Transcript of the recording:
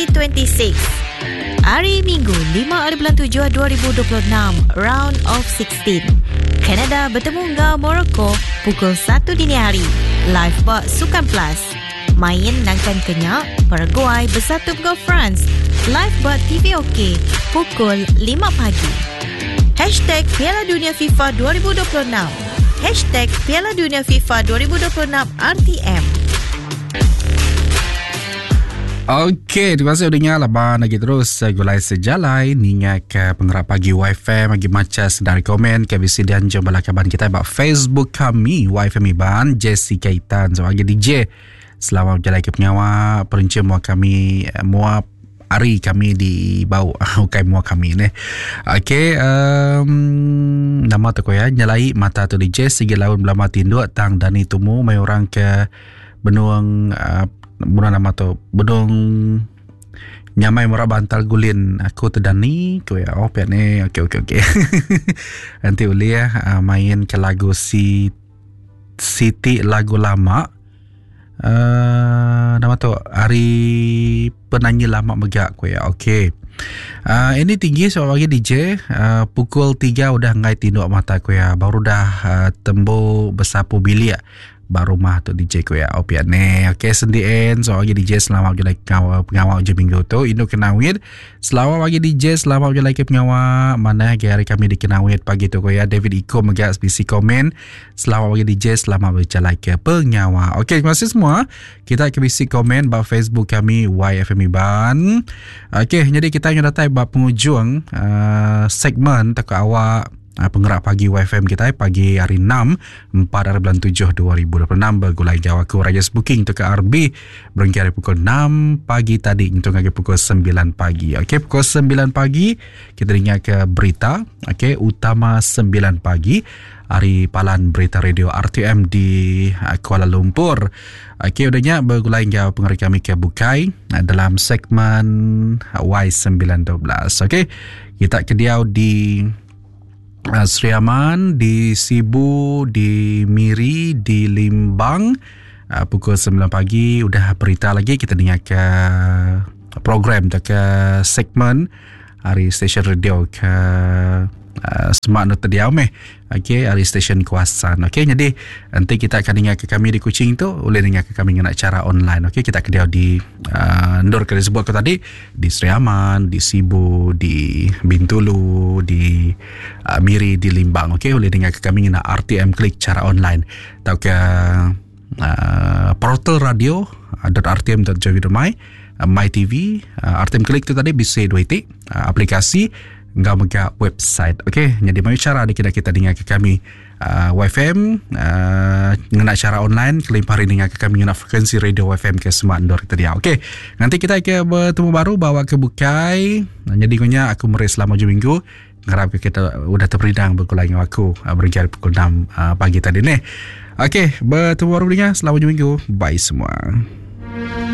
26. Hari Minggu 5/7/2026, Round of 16. Kanada bertemu dengan Morocco pukul 1 dini hari. Live buat Sukan Plus. Main nangkan kenyak, Paraguay bersatu dengan France. Live buat TV OK pukul 5 pagi. Hashtag Piala Dunia FIFA 2026. Hashtag Piala Dunia FIFA 2026 RTM. Okey, terima kasih udahnya laban lagi terus gulai sejalai ningat ke penggerak pagi YFM bagi macas dari komen ke bisi dan jom kaban kita bak Facebook kami YFM Iban Jesse Kaitan sebagai DJ selamat berjalan ke penyawa perinci mua kami mua hari kami di bau ukai mua kami ni. Okey, nama tu ko ya nyalai mata tu DJ sigi laun belama tinduk tang dani tumu mai orang ke benuang bulan nama tu bedong nyamai murah bantal gulin aku terdani ko ya pihak ni okey nanti uli ya main ke lagu Siti lagu lama nama tu hari penyanyi lama megak ko ya okey. Ini tinggi sebab bagi DJ pukul 3 udah ngai tinduk mata ko ya baru dah tembu bersapu bilik baru mah tu DJ ko ya opian ne. Okey sendien so bagi DJ selamat je lagi pengawal je minggu tu Indo Kenawit selamat bagi DJ selamat je lagi pengawal mana hari kami di Kenawit pagi tu ko ya David Iko megak spesi komen selamat bagi DJ selamat berjalan ke pengawal. Okey terima kasih semua kita ke bisi komen bab Facebook kami YFM Iban. Okey jadi kita yang datang bab penghujung segmen tak awak penggerak pagi YFM kita pagi hari 6 4/7/2026 bergulai Jawa ke Rajas Booking tu ke RB berhenti hari pukul 6 pagi tadi untuk lagi pukul 9 pagi. Okey pukul 9 pagi kita dengar ke berita okey utama 9 pagi hari palan berita radio RTM di Kuala Lumpur. Okey udahnya bergulai Jawa pengerik kami ke Bukai dalam segmen Y912. Okey kita kediau di Sri Aman, di Sibu, di Miri, di Limbang pukul 9 pagi udah berita lagi kita dengar ke program ke segmen hari stesen radio ke Smart Note Diau meh. Okey hari stesen Kuasan. Okey jadi nanti kita akan dengar ke kami di Kuching tu boleh dengar ke kami dengan cara online. Okey kita kediau di Ndor ke disebut ke tadi di Sri Aman, di Sibu, di Bintulu, di Miri, di Limbang. Okey boleh dengar ke kami dengan RTM klik cara online atau ke portal radio .rtm.jw.my My TV RTM klik tu tadi bisa dua titik aplikasi enggak mega website. Okey jadi mana cara kita dengar ke kami YFM dengan cara online kelimpahan dengar ke kami dengan frekuensi radio YFM ke Smart Ndor kita dia. Okey nanti kita akan bertemu baru bawa ke Bukai jadi kunya aku meres selama 2 minggu harap kita udah terperidang berkulang dengan aku berjari pukul 6 pagi tadi ni. Okey bertemu baru dengan selama 2 minggu bye semua.